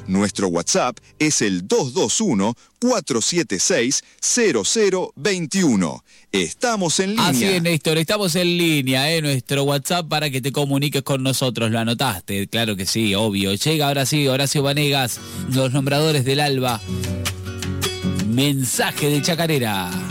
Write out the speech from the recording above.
Nuestro WhatsApp es el 221-476-0021. Estamos en línea. Así es, Néstor, estamos en línea, nuestro WhatsApp para que te comuniques con nosotros. ¿Lo anotaste? Claro que sí, obvio. Llega ahora sí, Horacio Vanegas, los nombradores del Alba. Mensaje de Chacarera.